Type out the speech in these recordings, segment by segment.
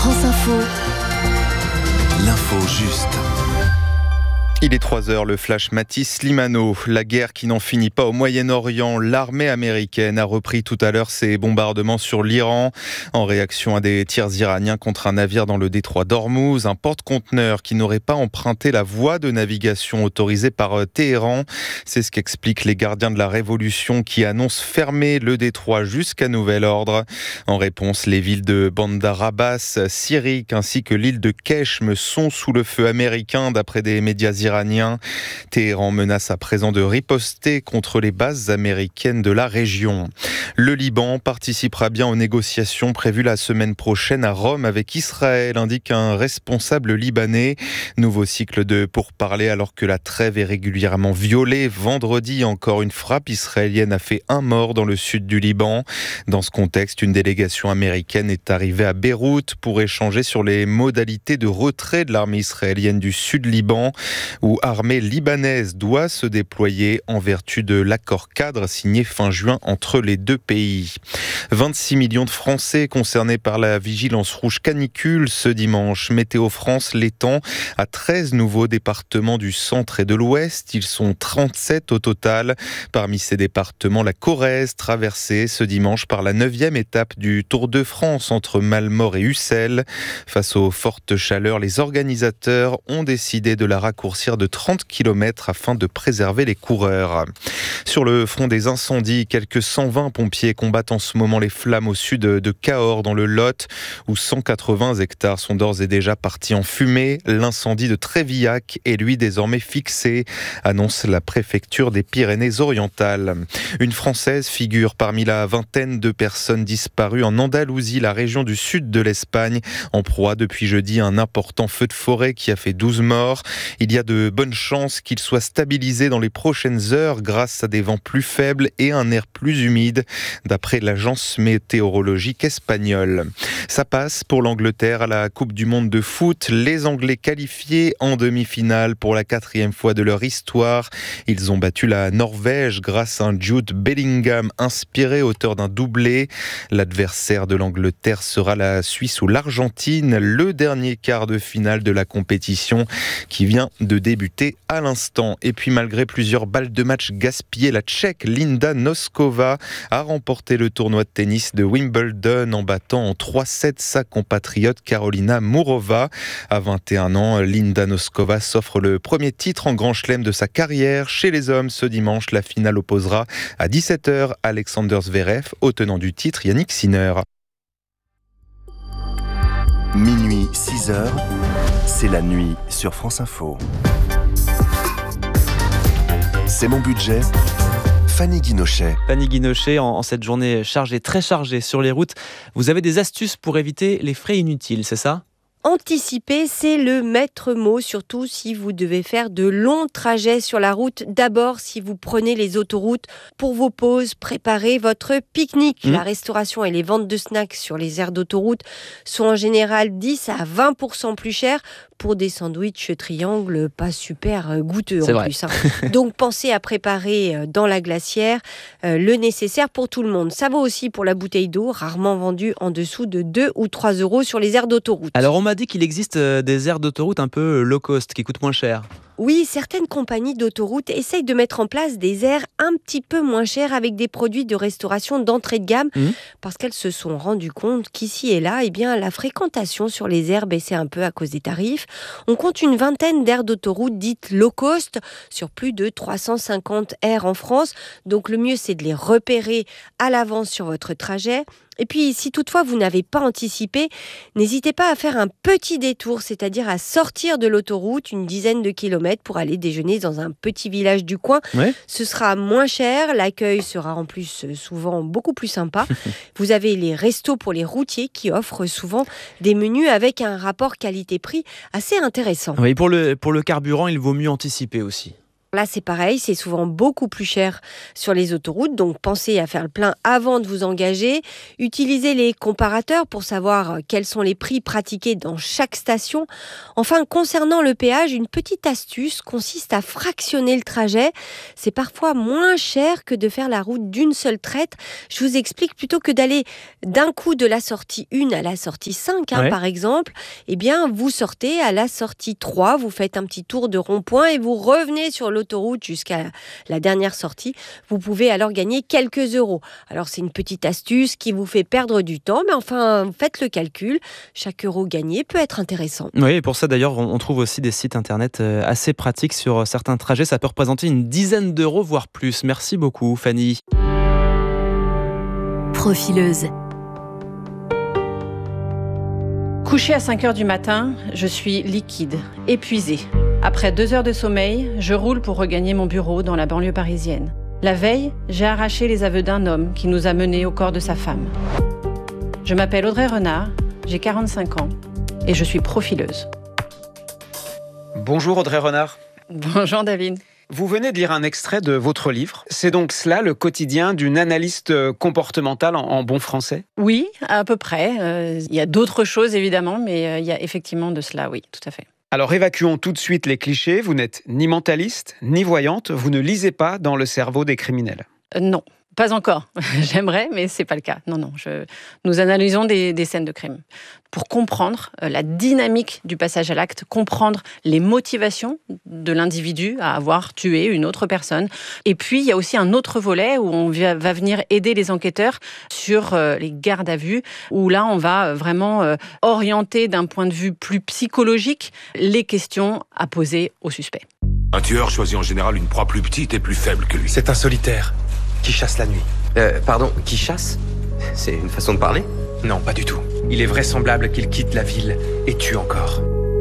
France Info. L'info juste. Il est 3h, le flash Mathis Slimano. La guerre qui n'en finit pas au Moyen-Orient. L'armée américaine a repris tout à l'heure ses bombardements sur l'Iran en réaction à des tirs iraniens contre un navire dans le détroit d'Ormuz, un porte-conteneur qui n'aurait pas emprunté la voie de navigation autorisée par Téhéran. C'est ce qu'expliquent les gardiens de la révolution qui annoncent fermer le détroit jusqu'à nouvel ordre. En réponse, les villes de Bandar Abbas, Sirik ainsi que l'île de Keshm sont sous le feu américain d'après des médias iraniens. Téhéran menace à présent de riposter contre les bases américaines de la région. Le Liban participera bien aux négociations prévues la semaine prochaine à Rome avec Israël, indique un responsable libanais. Nouveau cycle de pourparlers alors que la trêve est régulièrement violée. Vendredi, encore une frappe israélienne a fait un mort dans le sud du Liban. Dans ce contexte, une délégation américaine est arrivée à Beyrouth pour échanger sur les modalités de retrait de l'armée israélienne du sud Liban, où armée libanaise doit se déployer en vertu de l'accord cadre signé fin juin entre les deux pays. 26 millions de Français concernés par la vigilance rouge canicule ce dimanche. Météo France l'étend à 13 nouveaux départements du centre et de l'ouest. Ils sont 37 au total. Parmi ces départements, la Corrèze, traversée ce dimanche par la 9e étape du Tour de France entre Malmort et Ussel. Face aux fortes chaleurs, les organisateurs ont décidé de la raccourcir de 30 km afin de préserver les coureurs. Sur le front des incendies, quelques 120 pompiers combattent en ce moment les flammes au sud de Cahors dans le Lot, où 180 hectares sont d'ores et déjà partis en fumée. L'incendie de Trévillac est lui désormais fixé, annonce la préfecture des Pyrénées-Orientales. Une Française figure parmi la vingtaine de personnes disparues en Andalousie, la région du sud de l'Espagne, en proie depuis jeudi à un important feu de forêt qui a fait 12 morts. Il y a de bonnes chances qu'il soit stabilisé dans les prochaines heures grâce à des vents plus faibles et un air plus humide, d'après l'agence météorologique espagnole. Ça passe pour l'Angleterre à la Coupe du Monde de foot. Les Anglais qualifiés en demi-finale pour la 4e fois de leur histoire. Ils ont battu la Norvège grâce à un Jude Bellingham inspiré, auteur d'un doublé. L'adversaire de l'Angleterre sera la Suisse ou l'Argentine, le dernier quart de finale de la compétition qui vient de débuter à l'instant. Et puis malgré plusieurs balles de match gaspillées, la Tchèque Linda Noskova a remporté le tournoi de tennis de Wimbledon en battant en 3-7 sa compatriote Karolina Mourova. À 21 ans, Linda Noskova s'offre le premier titre en Grand Chelem de sa carrière. Chez les hommes, ce dimanche, la finale opposera à 17h Alexander Zverev au tenant du titre Yannick Sinner. Minuit, 6h, c'est la nuit sur France Info. C'est mon budget. Fanny Guinochet. Fanny Guinochet, en cette journée chargée, très chargée sur les routes, vous avez des astuces pour éviter les frais inutiles, c'est ça ? Anticiper, c'est le maître mot, surtout si vous devez faire de longs trajets sur la route. D'abord, si vous prenez les autoroutes pour vos pauses, préparez votre pique-nique. La restauration et les ventes de snacks sur les aires d'autoroute sont en général 10 à 20% plus chères pour des sandwichs triangles pas super goûteux c'est en vrai. plus. Donc pensez à préparer dans la glacière le nécessaire pour tout le monde. Ça vaut aussi pour la bouteille d'eau, rarement vendue en dessous de 2 ou 3 euros sur les aires d'autoroute. Alors on m'a dit qu'il existe des aires d'autoroute un peu low cost, qui coûtent moins cher. Oui, certaines compagnies d'autoroute essayent de mettre en place des aires un petit peu moins chères avec des produits de restauration d'entrée de gamme parce qu'elles se sont rendues compte qu'ici et là, la fréquentation sur les aires baissait un peu à cause des tarifs. On compte une vingtaine d'aires d'autoroute dites low cost sur plus de 350 aires en France. Donc le mieux, c'est de les repérer à l'avance sur votre trajet. Et puis, si toutefois vous n'avez pas anticipé, n'hésitez pas à faire un petit détour, c'est-à-dire à sortir de l'autoroute une dizaine de kilomètres pour aller déjeuner dans un petit village du coin. Ouais. Ce sera moins cher, l'accueil sera en plus souvent beaucoup plus sympa. Vous avez les restos pour les routiers qui offrent souvent des menus avec un rapport qualité-prix assez intéressant. Oui, pour le carburant, il vaut mieux anticiper aussi. Là, c'est pareil, c'est souvent beaucoup plus cher sur les autoroutes, donc pensez à faire le plein avant de vous engager. Utilisez les comparateurs pour savoir quels sont les prix pratiqués dans chaque station. Enfin, concernant le péage, une petite astuce consiste à fractionner le trajet. C'est parfois moins cher que de faire la route d'une seule traite. Je vous explique, plutôt que d'aller d'un coup de la sortie 1 à la sortie 5, par exemple, eh bien, vous sortez à la sortie 3, vous faites un petit tour de rond-point et vous revenez sur l'autoroute jusqu'à la dernière sortie. Vous pouvez alors gagner quelques euros. Alors, c'est une petite astuce qui vous fait perdre du temps, mais enfin, faites le calcul. Chaque euro gagné peut être intéressant. Oui, et pour ça, d'ailleurs, on trouve aussi des sites internet assez pratiques sur certains trajets. Ça peut représenter une dizaine d'euros, voire plus. Merci beaucoup, Fanny. Profileuse. Couchée à 5h du matin, je suis liquide, épuisée. Après 2 heures de sommeil, je roule pour regagner mon bureau dans la banlieue parisienne. La veille, j'ai arraché les aveux d'un homme qui nous a menés au corps de sa femme. Je m'appelle Audrey Renard, j'ai 45 ans et je suis profileuse. Bonjour Audrey Renard. Bonjour David. Vous venez de lire un extrait de votre livre. C'est donc cela le quotidien d'une analyste comportementale en bon français ? Oui, à peu près. Il y a d'autres choses évidemment, mais il y a effectivement de cela, oui, tout à fait. Alors évacuons tout de suite les clichés. Vous n'êtes ni mentaliste, ni voyante. Vous ne lisez pas dans le cerveau des criminels. Non. Pas encore. J'aimerais, mais c'est pas le cas. Non. Nous analysons des scènes de crime pour comprendre la dynamique du passage à l'acte, comprendre les motivations de l'individu à avoir tué une autre personne. Et puis, il y a aussi un autre volet où on va venir aider les enquêteurs sur les gardes à vue, où là, on va vraiment orienter d'un point de vue plus psychologique les questions à poser au suspect. Un tueur choisit en général une proie plus petite et plus faible que lui. C'est un solitaire qui chasse la nuit. Pardon, qui chasse ? C'est une façon de parler ? Non, pas du tout. Il est vraisemblable qu'il quitte la ville et tue encore.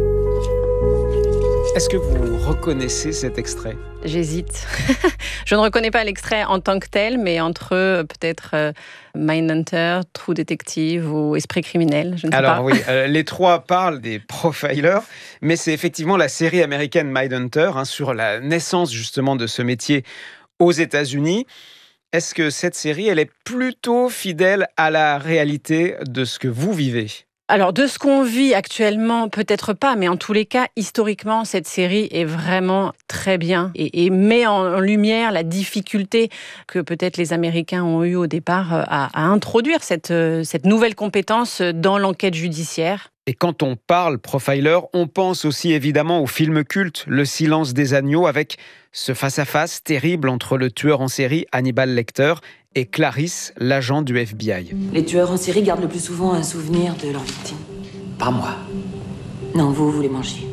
Est-ce que vous reconnaissez cet extrait ? J'hésite. Je ne reconnais pas l'extrait en tant que tel, mais entre peut-être Mindhunter, True Detective ou Esprit criminel, je ne sais pas. Alors oui, les trois parlent des profilers, mais c'est effectivement la série américaine Mindhunter, sur la naissance justement de ce métier aux États-Unis. Est-ce que cette série, elle est plutôt fidèle à la réalité de ce que vous vivez ? Alors, de ce qu'on vit actuellement, peut-être pas, mais en tous les cas, historiquement, cette série est vraiment très bien et met en lumière la difficulté que peut-être les Américains ont eu au départ à introduire cette nouvelle compétence dans l'enquête judiciaire. Et quand on parle profiler, on pense aussi évidemment au film culte Le silence des agneaux, avec ce face-à-face terrible entre le tueur en série Hannibal Lecter et Clarisse, l'agent du FBI. Les tueurs en série gardent le plus souvent un souvenir de leur victime. Pas moi. Non, vous les mangez.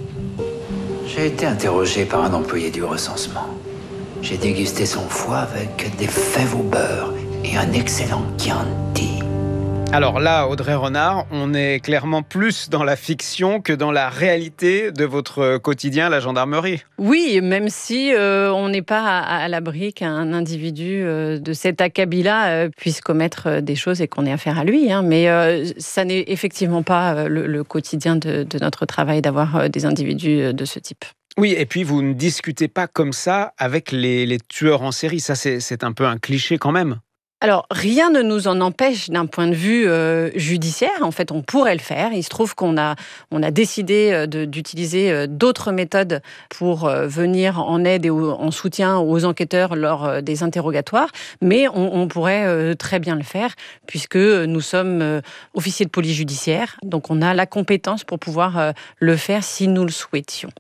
J'ai été interrogé par un employé du recensement. J'ai dégusté son foie avec des fèves au beurre et un excellent Chianti. Alors là, Audrey Renard, on est clairement plus dans la fiction que dans la réalité de votre quotidien à la gendarmerie. Oui, même si on n'est pas à l'abri qu'un individu de cet acabit-là puisse commettre des choses et qu'on ait affaire à lui. Mais ça n'est effectivement pas le quotidien de notre travail d'avoir des individus de ce type. Oui, et puis vous ne discutez pas comme ça avec les tueurs en série. Ça, c'est un peu un cliché quand même. Alors, rien ne nous en empêche d'un point de vue judiciaire. En fait, on pourrait le faire. Il se trouve qu'on a décidé d'utiliser d'autres méthodes pour venir en aide et en soutien aux enquêteurs lors des interrogatoires. Mais on pourrait très bien le faire puisque nous sommes officiers de police judiciaire. Donc, on a la compétence pour pouvoir le faire si nous le souhaitions.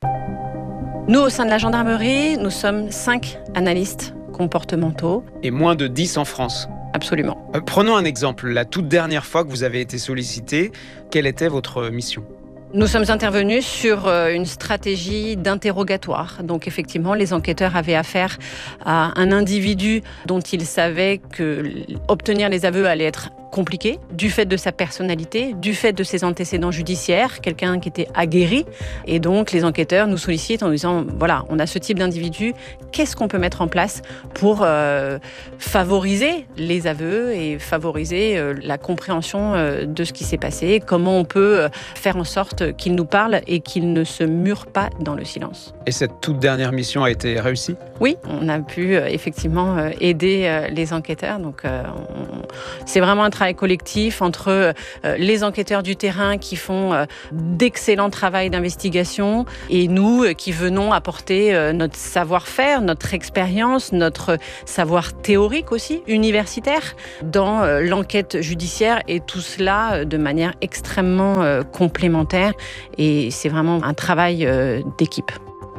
Nous, au sein de la gendarmerie, nous sommes 5 analystes comportementaux. Et moins de 10 en France. Absolument. Prenons un exemple. La toute dernière fois que vous avez été sollicité, quelle était votre mission ? Nous sommes intervenus sur une stratégie d'interrogatoire. Donc effectivement, les enquêteurs avaient affaire à un individu dont ils savaient que obtenir les aveux allait être compliqué, du fait de sa personnalité, du fait de ses antécédents judiciaires, quelqu'un qui était aguerri. Et donc, les enquêteurs nous sollicitent en nous disant, voilà, on a ce type d'individu, qu'est-ce qu'on peut mettre en place pour favoriser les aveux et favoriser la compréhension de ce qui s'est passé, comment on peut faire en sorte qu'il nous parle et qu'il ne se mure pas dans le silence. Et cette toute dernière mission a été réussie ? Oui, on a pu effectivement aider les enquêteurs. Donc, c'est vraiment un travail collectif entre les enquêteurs du terrain qui font d'excellents travaux d'investigation et nous qui venons apporter notre savoir-faire, notre expérience, notre savoir théorique aussi, universitaire, dans l'enquête judiciaire et tout cela de manière extrêmement complémentaire. Et c'est vraiment un travail d'équipe.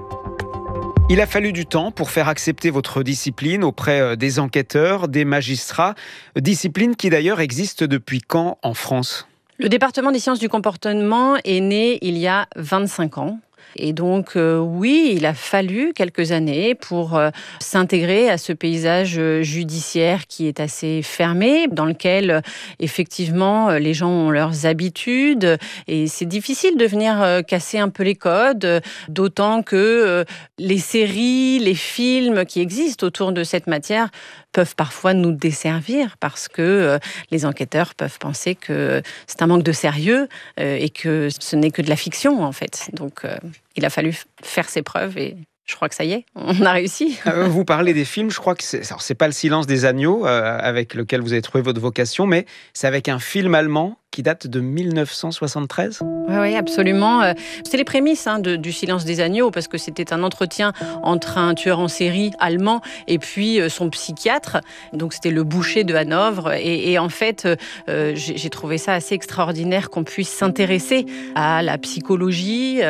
Il a fallu du temps pour faire accepter votre discipline auprès des enquêteurs, des magistrats, discipline qui d'ailleurs existe depuis quand en France ? Le département des sciences du comportement est né il y a 25 ans. Et donc, oui, il a fallu quelques années pour s'intégrer à ce paysage judiciaire qui est assez fermé, dans lequel, effectivement, les gens ont leurs habitudes. Et c'est difficile de venir casser un peu les codes, d'autant que les séries, les films qui existent autour de cette matière peuvent parfois nous desservir parce que les enquêteurs peuvent penser que c'est un manque de sérieux et que ce n'est que de la fiction, en fait. Donc, il a fallu faire ses preuves et je crois que ça y est, on a réussi. Vous parlez des films, je crois que c'est pas Le Silence des agneaux avec lequel vous avez trouvé votre vocation, mais c'est avec un film allemand qui date de 1973. Oui, absolument. C'était les prémices du Silence des agneaux, parce que c'était un entretien entre un tueur en série allemand et puis son psychiatre. Donc c'était le boucher de Hanovre. Et en fait, j'ai trouvé ça assez extraordinaire qu'on puisse s'intéresser à la psychologie,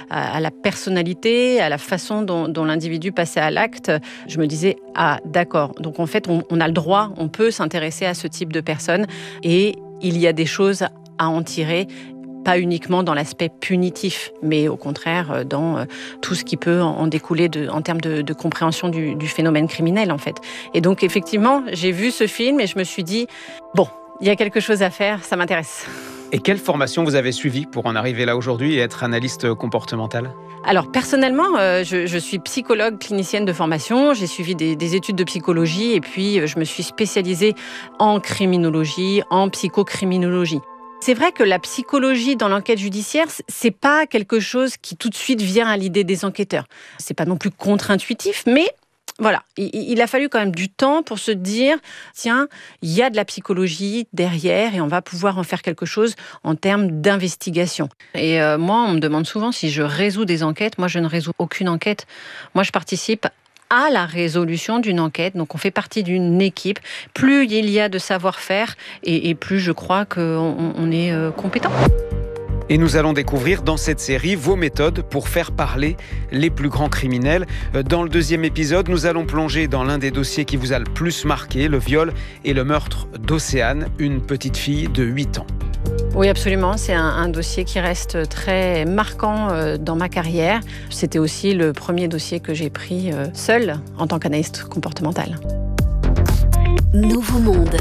à la personnalité, à la façon dont l'individu passait à l'acte. Je me disais, ah d'accord, donc en fait on a le droit, on peut s'intéresser à ce type de personnes et il y a des choses à en tirer, pas uniquement dans l'aspect punitif, mais au contraire dans tout ce qui peut en découler en termes de compréhension du phénomène criminel en fait. Et donc effectivement, j'ai vu ce film et je me suis dit, bon, il y a quelque chose à faire, ça m'intéresse. Et quelle formation vous avez suivie pour en arriver là aujourd'hui et être analyste comportemental ? Alors personnellement, je suis psychologue clinicienne de formation. J'ai suivi des études de psychologie et puis je me suis spécialisée en criminologie, en psychocriminologie. C'est vrai que la psychologie dans l'enquête judiciaire, c'est pas quelque chose qui tout de suite vient à l'idée des enquêteurs. C'est pas non plus contre-intuitif, mais voilà, il a fallu quand même du temps pour se dire, tiens, il y a de la psychologie derrière et on va pouvoir en faire quelque chose en termes d'investigation. Et moi, on me demande souvent si je résous des enquêtes. Moi, je ne résous aucune enquête. Moi, je participe à la résolution d'une enquête. Donc, on fait partie d'une équipe. Plus il y a de savoir-faire et plus je crois qu'on est compétent. Et nous allons découvrir dans cette série vos méthodes pour faire parler les plus grands criminels. Dans le deuxième épisode, nous allons plonger dans l'un des dossiers qui vous a le plus marqué, le viol et le meurtre d'Océane, une petite fille de 8 ans. Oui, absolument. C'est un dossier qui reste très marquant dans ma carrière. C'était aussi le premier dossier que j'ai pris seul en tant qu'analyste comportemental. Nouveau Monde.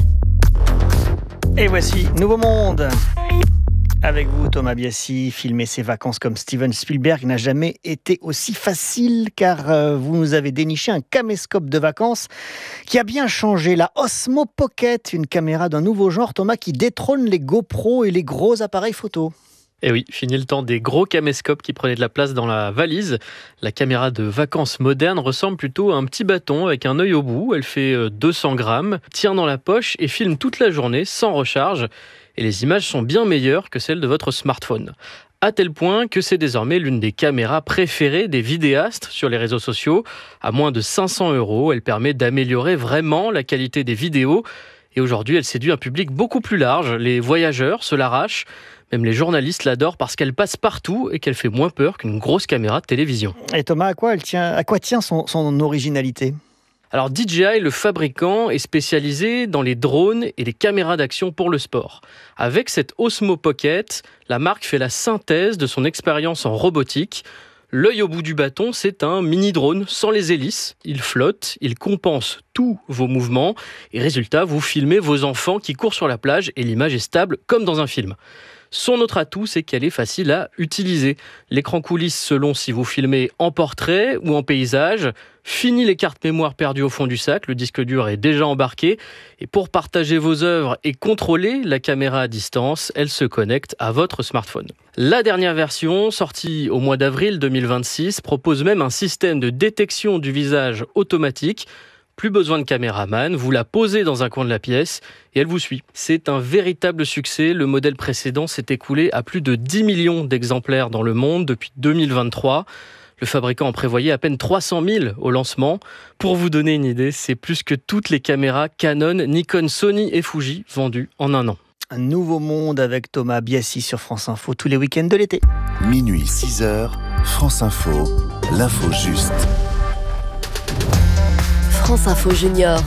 Et voici Nouveau Monde. Avec vous, Thomas Biassi, filmer ses vacances comme Steven Spielberg n'a jamais été aussi facile car vous nous avez déniché un caméscope de vacances qui a bien changé. La Osmo Pocket, une caméra d'un nouveau genre, Thomas, qui détrône les GoPro et les gros appareils photo. Et oui, fini le temps des gros caméscopes qui prenaient de la place dans la valise. La caméra de vacances moderne ressemble plutôt à un petit bâton avec un œil au bout. Elle fait 200 grammes, tient dans la poche et filme toute la journée sans recharge. Et les images sont bien meilleures que celles de votre smartphone. À tel point que c'est désormais l'une des caméras préférées des vidéastes sur les réseaux sociaux. À moins de 500 €, elle permet d'améliorer vraiment la qualité des vidéos. Et aujourd'hui, elle séduit un public beaucoup plus large. Les voyageurs se l'arrachent. Même les journalistes l'adorent parce qu'elle passe partout et qu'elle fait moins peur qu'une grosse caméra de télévision. Et Thomas, à quoi tient son originalité ? Alors DJI, le fabricant, est spécialisé dans les drones et les caméras d'action pour le sport. Avec cette Osmo Pocket, la marque fait la synthèse de son expérience en robotique. L'œil au bout du bâton, c'est un mini-drone sans les hélices. Il flotte, il compense tous vos mouvements et résultat, vous filmez vos enfants qui courent sur la plage et l'image est stable comme dans un film. Son autre atout, c'est qu'elle est facile à utiliser. L'écran coulisse selon si vous filmez en portrait ou en paysage. Fini les cartes mémoire perdues au fond du sac, le disque dur est déjà embarqué. Et pour partager vos œuvres et contrôler la caméra à distance, elle se connecte à votre smartphone. La dernière version, sortie au mois d'avril 2026, propose même un système de détection du visage automatique. Plus besoin de caméraman, vous la posez dans un coin de la pièce et elle vous suit. C'est un véritable succès. Le modèle précédent s'est écoulé à plus de 10 millions d'exemplaires dans le monde depuis 2023. Le fabricant en prévoyait à peine 300 000 au lancement. Pour vous donner une idée, c'est plus que toutes les caméras Canon, Nikon, Sony et Fuji vendues en un an. Un nouveau monde avec Thomas Biassi sur France Info tous les week-ends de l'été. Minuit 6h, France Info, l'info juste. France Info Junior.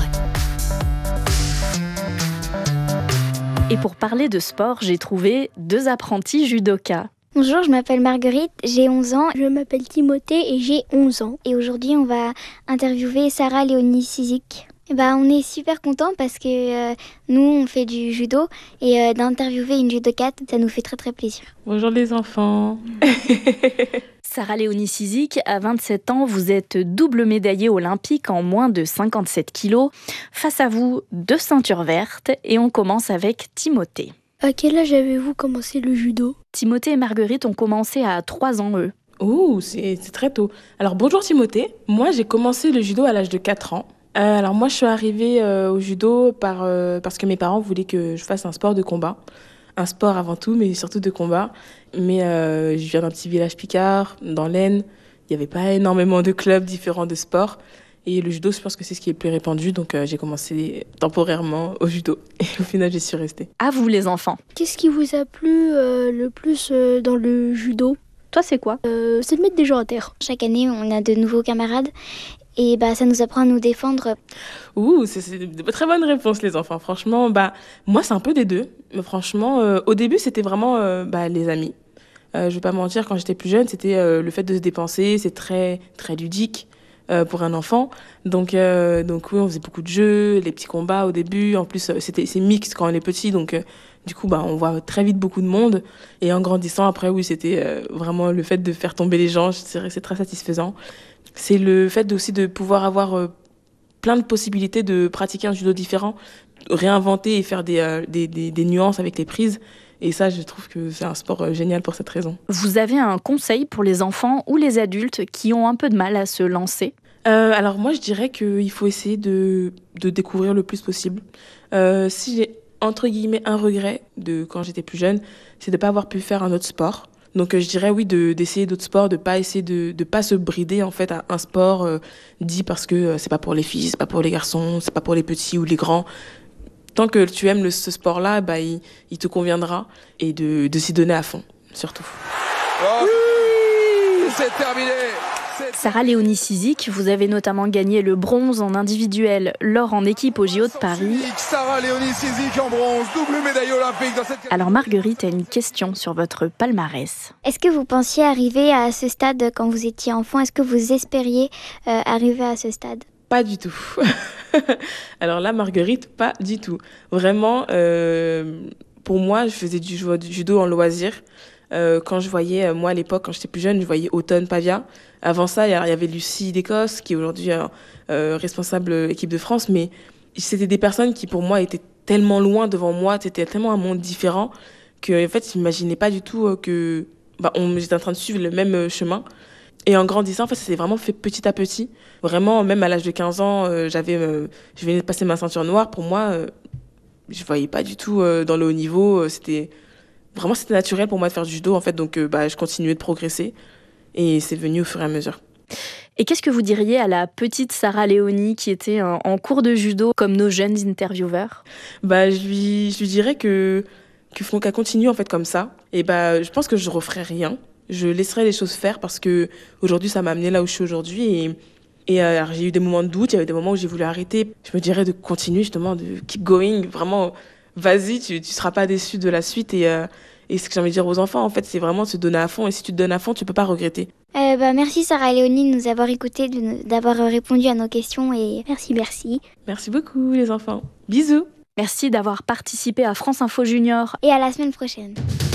Et pour parler de sport, j'ai trouvé 2 apprentis judokas. Bonjour, je m'appelle Marguerite, j'ai 11 ans. Je m'appelle Timothée et j'ai 11 ans. Et aujourd'hui, on va interviewer Sarah Léonie Cizik. On est super contents parce que nous, on fait du judo et d'interviewer une judokate, ça nous fait très très plaisir. Bonjour les enfants. Sarah Léonie Cizik, à 27 ans, vous êtes double médaillée olympique en moins de 57 kilos. Face à vous, 2 ceintures vertes et on commence avec Timothée. À quel âge avez-vous commencé le judo ? Timothée et Marguerite ont commencé à 3 ans, eux. Ouh, c'est très tôt. Alors bonjour Timothée, moi j'ai commencé le judo à l'âge de 4 ans. Alors moi je suis arrivée au judo parce que mes parents voulaient que je fasse un sport de combat. Un sport avant tout, mais surtout de combat. Mais je viens d'un petit village picard, dans l'Aisne. Il n'y avait pas énormément de clubs différents de sports. Et le judo, je pense que c'est ce qui est le plus répandu. Donc j'ai commencé temporairement au judo. Et au final, j'y suis restée. À vous les enfants. Qu'est-ce qui vous a plu le plus dans le judo ? Toi, c'est quoi ? C'est de mettre des gens à terre. Chaque année, on a de nouveaux camarades. Et ça nous apprend à nous défendre. Ouh, c'est de très bonnes réponses, les enfants. Franchement, moi, c'est un peu des deux. Mais franchement, au début, c'était vraiment les amis. Je vais pas mentir, quand j'étais plus jeune, c'était le fait de se dépenser. C'est très, très ludique pour un enfant. Donc oui, on faisait beaucoup de jeux, les petits combats au début. En plus, c'est mixte quand on est petit. Donc, du coup, on voit très vite beaucoup de monde. Et en grandissant, après, oui, c'était vraiment le fait de faire tomber les gens. C'est très satisfaisant. C'est le fait aussi de pouvoir avoir plein de possibilités de pratiquer un judo différent, réinventer et faire des nuances avec les prises. Et ça, je trouve que c'est un sport génial pour cette raison. Vous avez un conseil pour les enfants ou les adultes qui ont un peu de mal à se lancer ? Alors moi, je dirais qu'il faut essayer de découvrir le plus possible. Si j'ai, entre guillemets, un regret de quand j'étais plus jeune, c'est de ne pas avoir pu faire un autre sport. Donc je dirais oui d'essayer d'autres sports, de pas essayer de pas se brider en fait à un sport dit parce que c'est pas pour les filles, c'est pas pour les garçons, c'est pas pour les petits ou les grands. Tant que tu aimes ce sport-là, il te conviendra et de s'y donner à fond, surtout. Oh, c'est terminé. Sarah Léonie Cizik, vous avez notamment gagné le bronze en individuel, l'or en équipe au JO de Paris. Sarah Léonie Cizik en bronze, double médaille olympique dans cette... Alors Marguerite a une question sur votre palmarès. Est-ce que vous pensiez arriver à ce stade quand vous étiez enfant ? Est-ce que vous espériez arriver à ce stade ? Pas du tout. Alors là, Marguerite, pas du tout. Vraiment, pour moi, je faisais du judo en loisir. Quand je voyais, moi à l'époque, quand j'étais plus jeune, je voyais Automne Pavia. Avant ça, il y avait Lucie d'Écosse, qui est aujourd'hui responsable équipe de France. Mais c'était des personnes qui, pour moi, étaient tellement loin devant moi, c'était tellement un monde différent, que en fait, je n'imaginais pas du tout que j'étais en train de suivre le même chemin. Et en grandissant, en fait, ça s'est vraiment fait petit à petit. Vraiment, même à l'âge de 15 ans, je venais de passer ma ceinture noire. Pour moi, je ne voyais pas du tout dans le haut niveau. C'était naturel pour moi de faire du judo, en fait. Donc, je continuais de progresser. Et c'est venu au fur et à mesure. Et qu'est-ce que vous diriez à la petite Sarah Léonie qui était en cours de judo, comme nos jeunes intervieweurs ? Je lui dirais qu'elle continue, en fait, comme ça. Et je pense que je ne referai rien. Je laisserai les choses faire parce que aujourd'hui ça m'a amené là où je suis aujourd'hui et alors, j'ai eu des moments de doute, il y avait des moments où j'ai voulu arrêter. Je me dirais de continuer justement, de keep going, vraiment vas-y, tu seras pas déçu de la suite et Et ce que j'ai envie de dire aux enfants, en fait, c'est vraiment se donner à fond. Et si tu te donnes à fond, tu peux pas regretter. Merci Sarah et Léonie de nous avoir écoutés, d'avoir répondu à nos questions. Et merci. Merci beaucoup les enfants. Bisous. Merci d'avoir participé à France Info Junior. Et à la semaine prochaine.